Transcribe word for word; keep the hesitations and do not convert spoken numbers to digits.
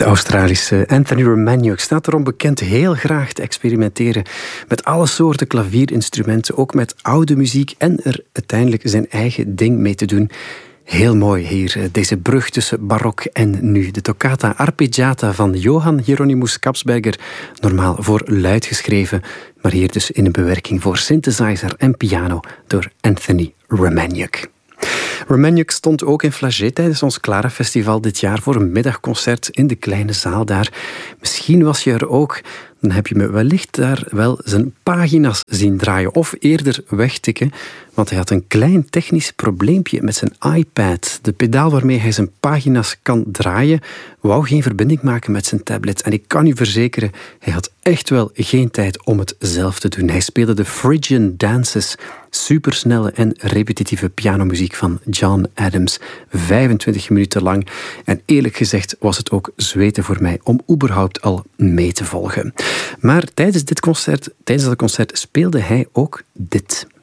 De Australische Anthony Romanyuk staat erom bekend heel graag te experimenteren met alle soorten klavierinstrumenten, ook met oude muziek en er uiteindelijk zijn eigen ding mee te doen. Heel mooi hier, deze brug tussen barok en nu. De toccata arpeggiata van Johann Hieronymus Kapsberger, normaal voor luid geschreven, maar hier dus in een bewerking voor synthesizer en piano door Anthony Romanyuk. Romanyuk stond ook in Flagey tijdens ons Clara Festival dit jaar voor een middagconcert in de kleine zaal daar. Misschien was je er ook, dan heb je me wellicht daar wel zijn pagina's zien draaien of eerder wegtikken, want hij had een klein technisch probleempje met zijn iPad. De pedaal waarmee hij zijn pagina's kan draaien wou geen verbinding maken met zijn tablet. En ik kan u verzekeren, hij had echt wel geen tijd om het zelf te doen. Hij speelde de Phrygian Dances, supersnelle en repetitieve pianomuziek van John Adams, vijfentwintig minuten lang. En eerlijk gezegd was het ook zweten voor mij om überhaupt al mee te volgen. Maar tijdens dit concert, tijdens dat concert speelde hij ook dit.